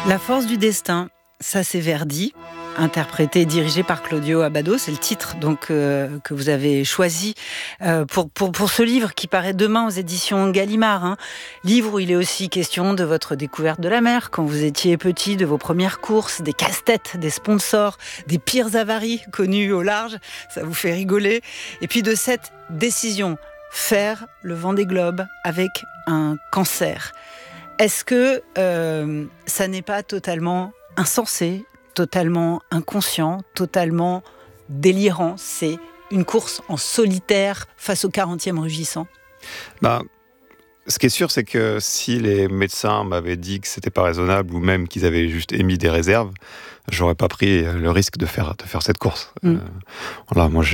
La force du destin, ça c'est Verdi, interprété et dirigé par Claudio Abbado. C'est le titre donc que vous avez choisi pour ce livre qui paraît demain aux éditions Gallimard. Livre où il est aussi question de votre découverte de la mer quand vous étiez petit, de vos premières courses, des casse-têtes, des sponsors, des pires avaries connues au large. Ça vous fait rigoler. Et puis de cette décision, faire le Vendée Globe avec un cancer. Est-ce que ça n'est pas totalement insensé, totalement inconscient, totalement délirant? C'est une course en solitaire face au 40e rugissant. Ce qui est sûr, c'est que si les médecins m'avaient dit que c'était pas raisonnable ou même qu'ils avaient juste émis des réserves, j'aurais pas pris le risque de faire cette course. Voilà, moi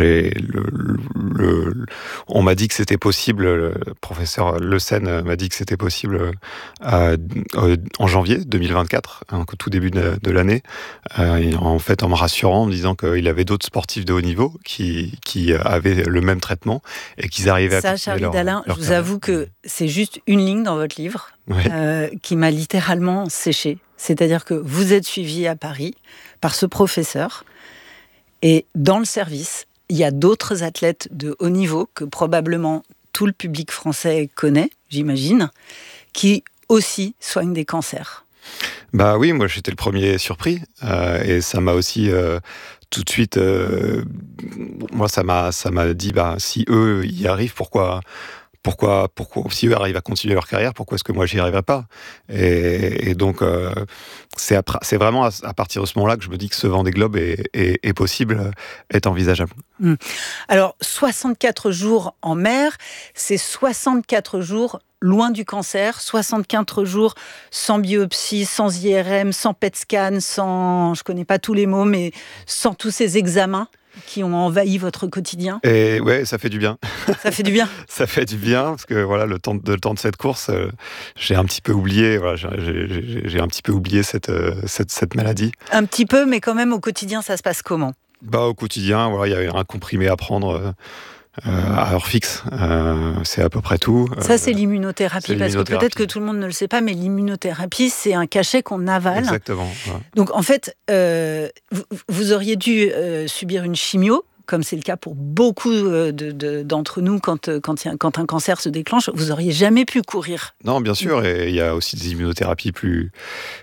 on m'a dit que c'était possible. Le professeur Le Sen m'a dit que c'était possible en janvier 2024, au tout début de l'année. En fait, en me rassurant, en me disant qu'il avait d'autres sportifs de haut niveau qui avaient le même traitement et qu'ils arrivaient à continuer Charlie Dalin, je vous avoue que c'est juste une ligne dans votre livre qui m'a littéralement séchée. C'est-à-dire que vous êtes suivi à Paris par ce professeur et dans le service, il y a d'autres athlètes de haut niveau que probablement tout le public français connaît, j'imagine, qui aussi soignent des cancers. Oui, moi j'étais le premier surpris et ça m'a aussi tout de suite, moi ça m'a dit si eux y arrivent, pourquoi si eux arrivent à continuer leur carrière, pourquoi est-ce que moi j'y arriverai pas? Et donc c'est vraiment à partir de ce moment-là que je me dis que ce Vendée Globe est possible, est envisageable. Alors 64 jours en mer, c'est 64 jours loin du cancer, 64 jours sans biopsie, sans IRM, sans PET scan, sans, je connais pas tous les mots, mais sans tous ces examens qui ont envahi votre quotidien. Et ouais, ça fait du bien. Ça fait du bien. Ça fait du bien parce que voilà, le temps de cette course, j'ai un petit peu oublié. Voilà, j'ai un petit peu oublié cette maladie. Un petit peu, mais quand même au quotidien, ça se passe comment? Au quotidien, voilà, il y avait un comprimé à prendre à heure fixe. C'est à peu près tout. Ça, c'est l'immunothérapie, parce que peut-être que tout le monde ne le sait pas, mais l'immunothérapie, c'est un cachet qu'on avale. Exactement. Ouais. Donc, en fait, vous auriez dû subir une chimio, comme c'est le cas pour beaucoup d'entre nous quand un cancer se déclenche. Vous n'auriez jamais pu courir. Non, bien sûr, et il y a aussi des immunothérapies plus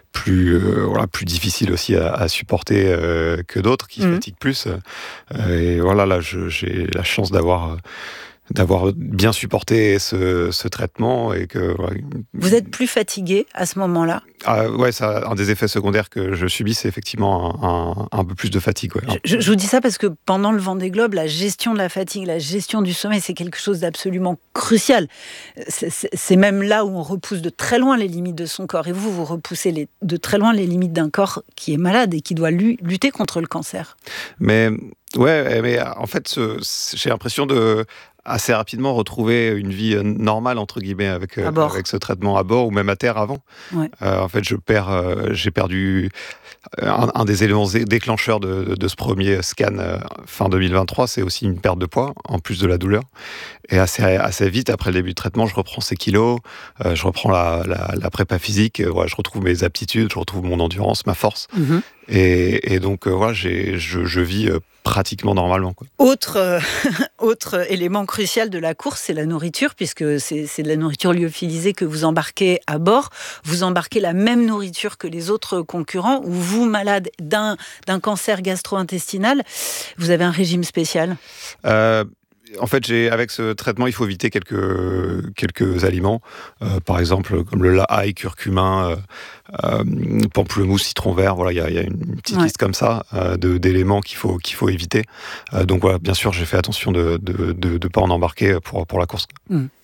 difficiles aussi à supporter que d'autres, qui fatiguent plus. Et voilà, là, j'ai la chance d'avoir bien supporté ce traitement et que. Vous êtes plus fatigué à ce moment-là? Ouais, ça, un des effets secondaires que je subis, c'est effectivement un peu plus de fatigue. Ouais. Je vous dis ça parce que pendant le Vendée Globe, la gestion de la fatigue, la gestion du sommeil, c'est quelque chose d'absolument crucial. C'est même là où on repousse de très loin les limites de son corps. Et vous repoussez de très loin les limites d'un corps qui est malade et qui doit lutter contre le cancer. Mais en fait, j'ai l'impression de assez rapidement retrouver une vie normale entre guillemets avec ce traitement à bord ou même à terre avant. Ouais. En fait, j'ai perdu un des éléments déclencheurs de ce premier scan fin 2023, c'est aussi une perte de poids en plus de la douleur. Et assez vite après le début de traitement, je reprends ces kilos, je reprends la prépa physique, je retrouve mes aptitudes, je retrouve mon endurance, ma force. Mm-hmm. Et donc je vis pratiquement normalement, quoi. Autre élément crucial de la course, c'est la nourriture, puisque c'est de la nourriture lyophilisée que vous embarquez à bord. Vous embarquez la même nourriture que les autres concurrents, ou vous, malade d'un cancer gastro-intestinal, vous avez un régime spécial? En fait, avec ce traitement, il faut éviter quelques aliments, par exemple comme le l'ail, curcumin, pamplemousse, citron vert. Voilà, il y a une petite liste comme ça d'éléments qu'il faut éviter. Donc voilà, bien sûr, j'ai fait attention de pas en embarquer pour la course.